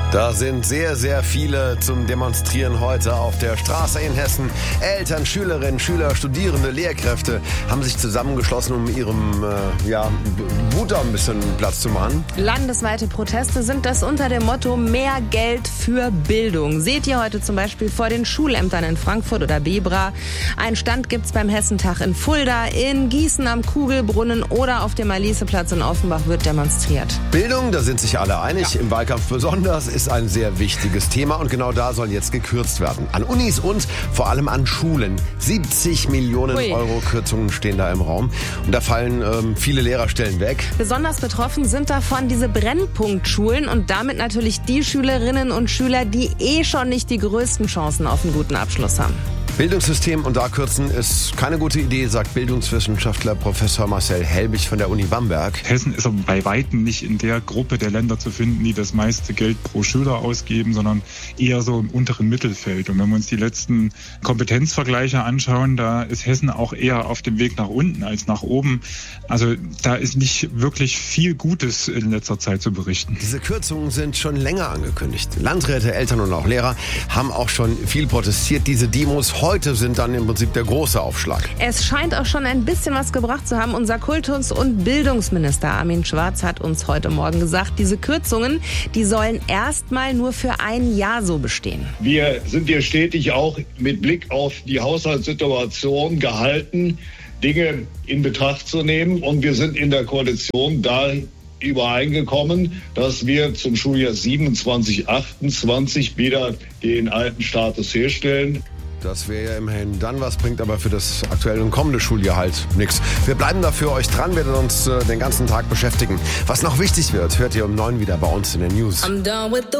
Da sind sehr, sehr viele zum Demonstrieren heute auf der Straße in Hessen. Eltern, Schülerinnen, Schüler, Studierende, Lehrkräfte haben sich zusammengeschlossen, um ihrem Wut ein bisschen Platz zu machen. Landesweite Proteste sind das unter dem Motto mehr Geld für Bildung. Seht ihr heute zum Beispiel vor den Schulämtern in Frankfurt oder Bebra. Einen Stand gibt's beim Hessentag in Fulda, in Gießen am Kugelbrunnen oder auf dem Aliceplatz in Offenbach wird demonstriert. Bildung, da sind sich alle einig, Ja. Im Wahlkampf besonders, ist ein sehr wichtiges Thema und genau da soll jetzt gekürzt werden. An Unis und vor allem an Schulen. 70 Millionen Euro Kürzungen stehen da im Raum und da fallen viele Lehrerstellen weg. Besonders betroffen sind davon diese Brennpunktschulen und damit natürlich die Schülerinnen und Schüler, die schon nicht die größten Chancen auf einen guten Abschluss haben. Bildungssystem und da kürzen ist keine gute Idee, sagt Bildungswissenschaftler Professor Marcel Helbig von der Uni Bamberg. Hessen ist aber bei Weitem nicht in der Gruppe der Länder zu finden, die das meiste Geld pro Schüler ausgeben, sondern eher so im unteren Mittelfeld. Und wenn wir uns die letzten Kompetenzvergleiche anschauen, da ist Hessen auch eher auf dem Weg nach unten als nach oben. Also da ist nicht wirklich viel Gutes in letzter Zeit zu berichten. Diese Kürzungen sind schon länger angekündigt. Landräte, Eltern und auch Lehrer haben auch schon viel protestiert. Diese Demos heute sind dann im Prinzip der große Aufschlag. Es scheint auch schon ein bisschen was gebracht zu haben. Unser Kultus- und Bildungsminister Armin Schwarz hat uns heute Morgen gesagt, diese Kürzungen, die sollen erstmal nur für ein Jahr so bestehen. Wir sind hier stetig auch mit Blick auf die Haushaltssituation gehalten, Dinge in Betracht zu nehmen. Und wir sind in der Koalition da übereingekommen, dass wir zum Schuljahr 27/28 wieder den alten Status herstellen. Das wäre ja immerhin dann was, bringt aber für das aktuelle und kommende Schuljahr halt nichts. Wir bleiben da für euch dran, werden uns den ganzen Tag beschäftigen. Was noch wichtig wird, hört ihr um 9 wieder bei uns in den News.